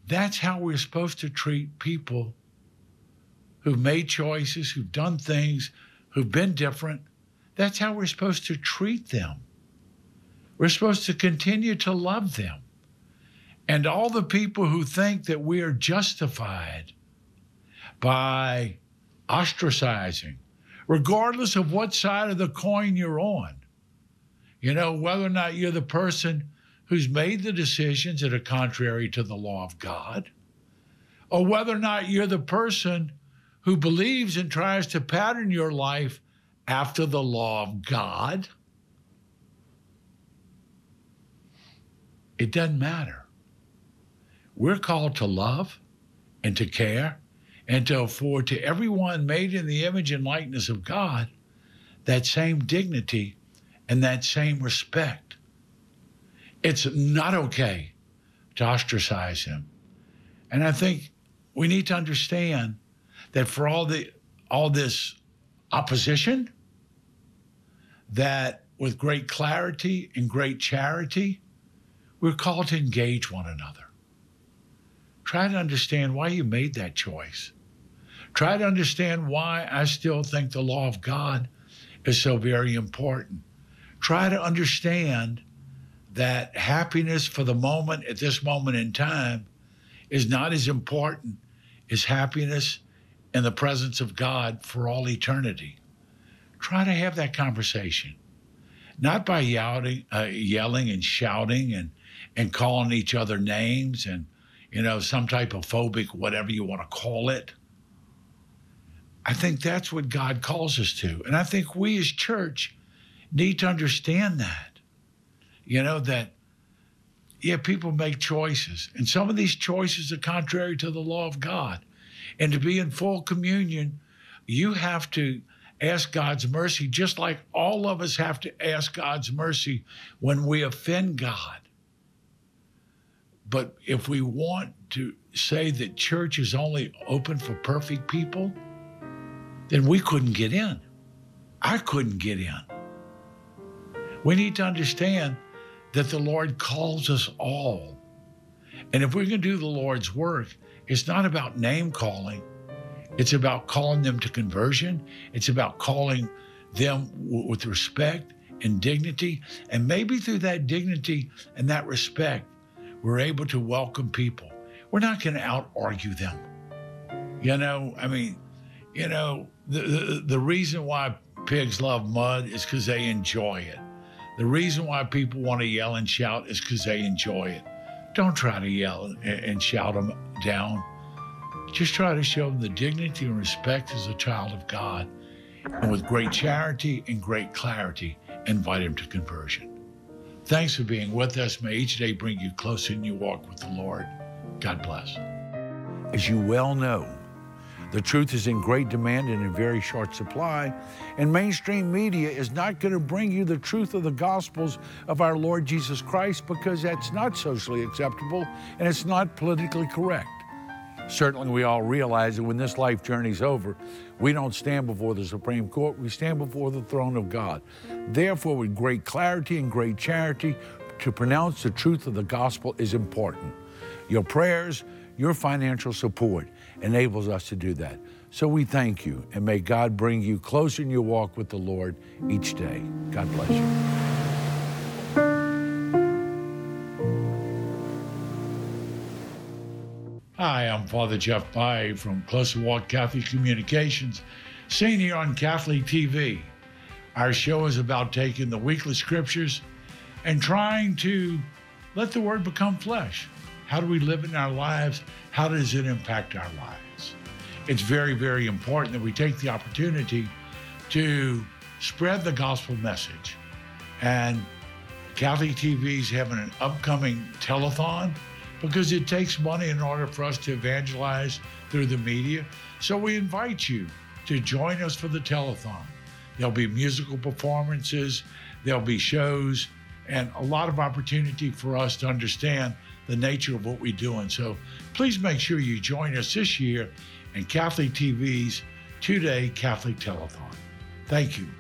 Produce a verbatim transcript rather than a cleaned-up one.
That's how we're supposed to treat people who've made choices, who've done things, who've been different. That's how we're supposed to treat them. We're supposed to continue to love them. And all the people who think that we are justified by ostracizing, regardless of what side of the coin you're on, you know, whether or not you're the person who's made the decisions that are contrary to the law of God, or whether or not you're the person who believes and tries to pattern your life after the law of God, it doesn't matter. We're called to love and to care and to afford to everyone made in the image and likeness of God that same dignity and that same respect. It's not okay to ostracize him. And I think we need to understand that for all the all this opposition, that with great clarity and great charity, we're called to engage one another. Try to understand why you made that choice. Try to understand why I still think the law of God is so very important. Try to understand that happiness for the moment, at this moment in time, is not as important as happiness in the presence of God for all eternity. Try to have that conversation, not by yelling, uh, yelling and shouting and, and calling each other names and, you know, some type of phobic, whatever you want to call it. I think that's what God calls us to. And I think we as church need to understand that. You know, that, yeah, people make choices. And some of these choices are contrary to the law of God. And to be in full communion, you have to ask God's mercy, just like all of us have to ask God's mercy when we offend God. But if we want to say that church is only open for perfect people, then we couldn't get in. I couldn't get in. We need to understand that the Lord calls us all. And if we're going to do the Lord's work, it's not about name calling. It's about calling them to conversion. It's about calling them w- with respect and dignity. And maybe through that dignity and that respect, we're able to welcome people. We're not going to out-argue them. You know, I mean, you know, the, the, the reason why pigs love mud is because they enjoy it. The reason why people want to yell and shout is because they enjoy it. Don't try to yell and, and shout them down. Just try to show them the dignity and respect as a child of God. And with great charity and great clarity, invite them to conversion. Thanks for being with us. May each day bring you closer in your walk with the Lord. God bless. As you well know, the truth is in great demand and in very short supply, and mainstream media is not going to bring you the truth of the Gospels of our Lord Jesus Christ because that's not socially acceptable and it's not politically correct. Certainly we all realize that when this life journey's over, we don't stand before the Supreme Court, we stand before the throne of God. Therefore, with great clarity and great charity, to pronounce the truth of the gospel is important. Your prayers, your financial support enables us to do that. So we thank you, and may God bring you closer in your walk with the Lord each day. God bless you. Hi, I'm Father Jeff Pai from Closer Walk Catholic Communications, seen here on Catholic T V. Our show is about taking the weekly scriptures and trying to let the Word become flesh. How do we live in our lives? How does it impact our lives? It's very, very important that we take the opportunity to spread the gospel message. And Catholic T V is having an upcoming telethon because it takes money in order for us to evangelize through the media. So we invite you to join us for the telethon. There'll be musical performances, there'll be shows, and a lot of opportunity for us to understand the nature of what we're doing. So please make sure you join us this year in Catholic T V's two-day Catholic Telethon. Thank you.